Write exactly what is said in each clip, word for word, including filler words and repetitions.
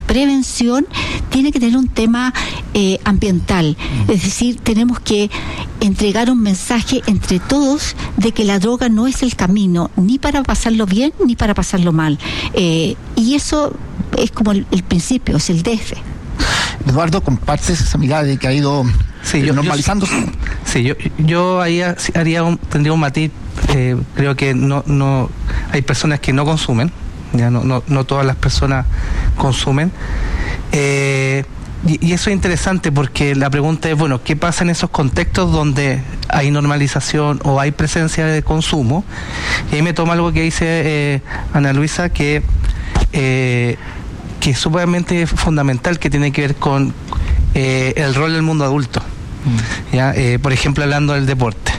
prevención tiene que tener un tema eh, ambiental. Es decir, tenemos que entregar un mensaje entre todos de que la droga no es el camino, ni para pasarlo bien, ni para pasarlo mal. Eh, y eso es como el, el principio, es el D F. Eduardo, ¿compartes esa mirada de que ha ido sí, yo, normalizándose? Yo, sí, yo, yo ahí haría un, tendría un matiz. Eh, creo que no, no hay personas que no consumen, ya no, no, no todas las personas consumen. Eh, y, y eso es interesante porque la pregunta es, bueno, ¿qué pasa en esos contextos donde hay normalización o hay presencia de consumo? Y ahí me toma algo que dice eh, Ana Luisa, que eh, que es sumamente fundamental, que tiene que ver con eh, el rol del mundo adulto. Mm. ¿Ya? Eh, por ejemplo, hablando del deporte.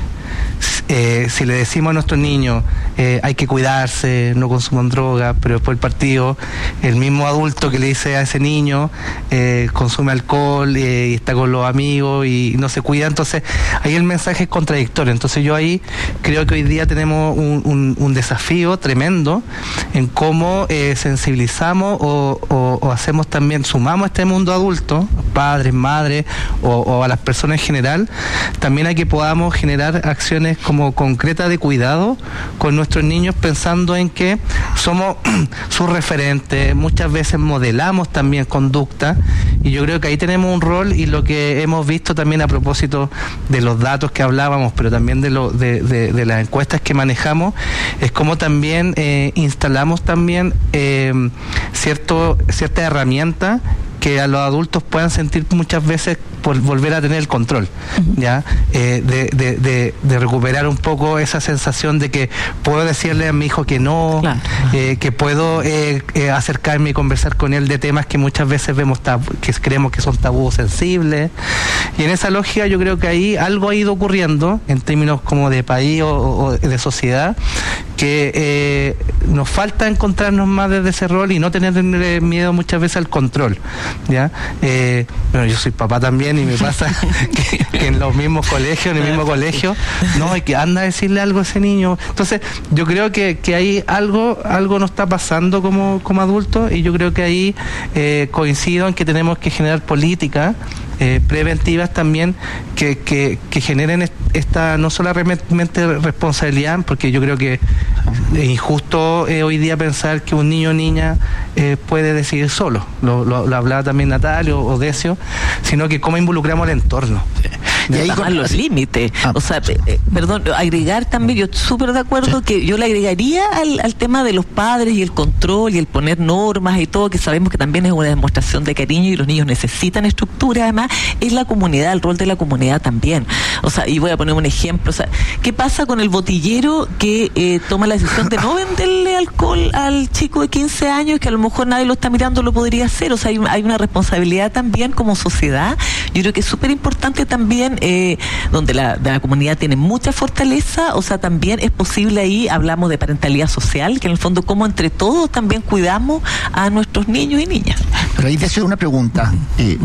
Eh, si le decimos a nuestros niños eh, hay que cuidarse, no consuman droga, pero después el partido, el mismo adulto que le dice a ese niño eh, consume alcohol eh, y está con los amigos y no se cuida, entonces ahí el mensaje es contradictorio. Entonces yo ahí creo que hoy día tenemos un, un, un desafío tremendo en cómo eh, sensibilizamos o, o, o hacemos también, sumamos a este mundo adulto, padres, madres o, o a las personas en general, también a que podamos generar acciones como concreta de cuidado con nuestros niños, pensando en que somos sus referentes, muchas veces modelamos también conducta, y yo creo que ahí tenemos un rol, y lo que hemos visto también a propósito de los datos que hablábamos, pero también de, lo, de, de, de las encuestas que manejamos, es como también eh, instalamos también eh, cierto, cierta herramienta que a los adultos puedan sentir muchas veces por volver a tener el control, ya eh, de, de, de, de recuperar un poco esa sensación de que puedo decirle a mi hijo que no, claro. eh, que puedo eh, eh, acercarme y conversar con él de temas que muchas veces vemos tabú, que creemos que son tabús sensibles, y en esa lógica yo creo que ahí algo ha ido ocurriendo en términos como de país o, o de sociedad, que eh, nos falta encontrarnos más desde ese rol y no tener miedo muchas veces al control, ya eh, bueno, yo soy papá también y me pasa que, que en los mismos colegios, en el mismo colegio, no, hay que anda a decirle algo a ese niño. Entonces, yo creo que, que ahí algo, algo nos está pasando como, como adultos, y yo creo que ahí eh, coincido en que tenemos que generar políticas eh, preventivas también que, que, que generen esta no solamente responsabilidad, porque yo creo que es injusto eh, hoy día pensar que un niño o niña eh, puede decidir solo, lo, lo, lo hablaba también Natalio o Decio, sino que cómo involucramos al entorno. Y ahí con los límites, ah, o sea, eh, perdón, agregar también, yo súper de acuerdo, sí, que yo le agregaría al, al tema de los padres y el control y el poner normas y todo, que sabemos que también es una demostración de cariño y los niños necesitan estructura, además, es la comunidad, el rol de la comunidad también. O sea, y voy a poner un ejemplo, o sea, ¿qué pasa con el botillero que eh, toma la decisión de no venderle alcohol al chico de quince años, que a lo mejor nadie lo está mirando, lo podría hacer? O sea, hay, hay una responsabilidad también como sociedad. Yo creo que es súper importante también, eh, donde la, de la comunidad tiene mucha fortaleza, o sea, también es posible ahí, hablamos de parentalidad social, que en el fondo como entre todos también cuidamos a nuestros niños y niñas. Pero ahí te hago una pregunta. Eh,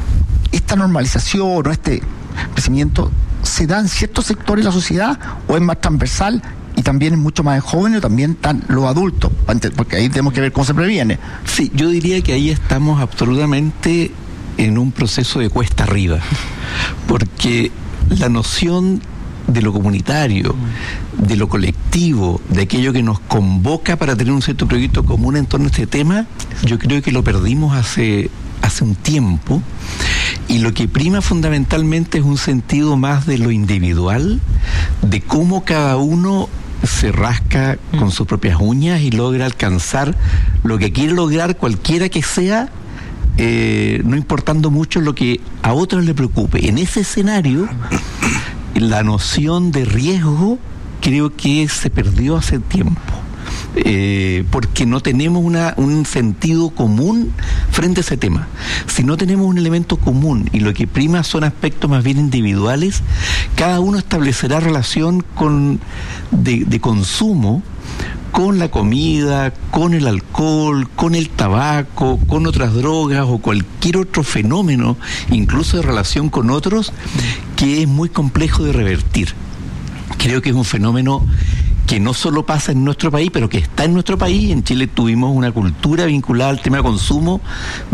¿Esta normalización o este crecimiento se da en ciertos sectores de la sociedad o es más transversal y también es mucho más en jóvenes o también están los adultos? Porque ahí tenemos que ver cómo se previene. Sí, yo diría que ahí estamos absolutamente en un proceso de cuesta arriba, porque la noción de lo comunitario, de lo colectivo, de aquello que nos convoca para tener un cierto proyecto común en torno a este tema, yo creo que lo perdimos hace, hace un tiempo, y lo que prima fundamentalmente es un sentido más de lo individual, de cómo cada uno se rasca con sus propias uñas y logra alcanzar lo que quiere lograr, cualquiera que sea, eh, no importando mucho lo que a otros le preocupe. En ese escenario, la noción de riesgo creo que se perdió hace tiempo, eh, porque no tenemos una, un sentido común frente a ese tema. Si no tenemos un elemento común y lo que prima son aspectos más bien individuales, cada uno establecerá relación con de, de consumo con la comida, con el alcohol, con el tabaco, con otras drogas o cualquier otro fenómeno, incluso de relación con otros, que es muy complejo de revertir. Creo que es un fenómeno que no solo pasa en nuestro país, pero que está en nuestro país. En Chile tuvimos una cultura vinculada al tema de consumo